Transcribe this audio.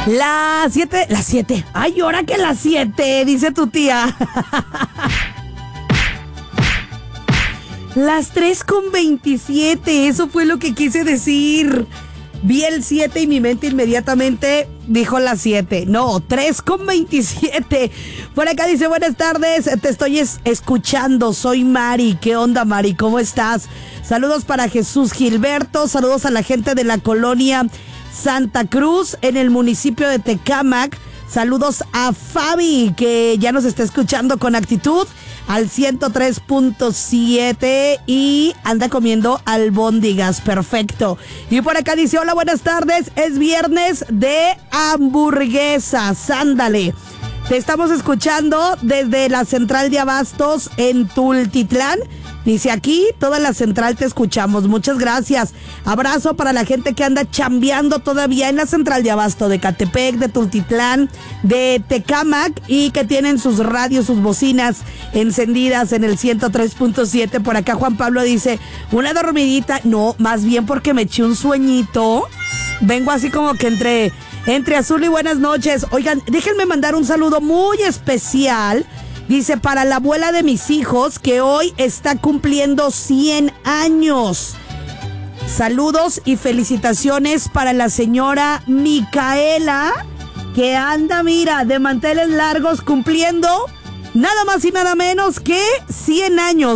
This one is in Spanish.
Las 7. Ay, ahora que las 7, dice tu tía. Las 3:27, eso fue lo que quise decir. Vi el 7 y mi mente inmediatamente dijo las 7. No, 3:27. Por acá dice, buenas tardes, te estoy escuchando, soy Mari. ¿Qué onda, Mari? ¿Cómo estás? Saludos para Jesús Gilberto, saludos a la gente de la colonia Santa Cruz en el municipio de Tecámac. Saludos a Fabi, que ya nos está escuchando con actitud al 103.7 y anda comiendo albóndigas. Perfecto. Y por acá dice, hola, buenas tardes, es viernes de hamburguesas. Ándale. Te estamos escuchando desde la central de abastos en Tultitlán. Dice aquí, toda la central te escuchamos. Muchas gracias. Abrazo para la gente que anda chambeando todavía en la central de abasto de Catepec, de Tultitlán, de Tecámac y que tienen sus radios, sus bocinas encendidas en el 103.7. Por acá Juan Pablo dice, una dormidita. No, más bien porque me eché un sueñito. Vengo así como que entre azul y buenas noches. Oigan, déjenme mandar un saludo muy especial. Dice, para la abuela de mis hijos, que hoy está cumpliendo 100 años. Saludos y felicitaciones para la señora Micaela, que anda, mira, de manteles largos cumpliendo nada más y nada menos que 100 años.